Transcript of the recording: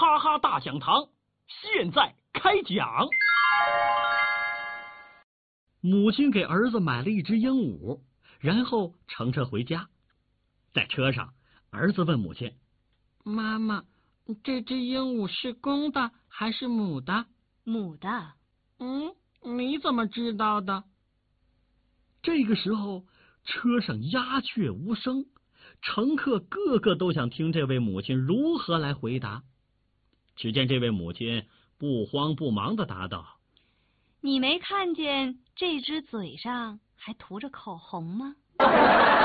哈哈大讲堂现在开讲。母亲给儿子买了一只鹦鹉，然后乘车回家。在车上，儿子问母亲： 妈妈，这只鹦鹉是公的还是母的？ 母的。 你怎么知道的？ 这个时候，车上鸦雀无声，乘客个个都想听这位母亲如何来回答。只见这位母亲不慌不忙地答道： 你没看见这只嘴上还涂着口红吗？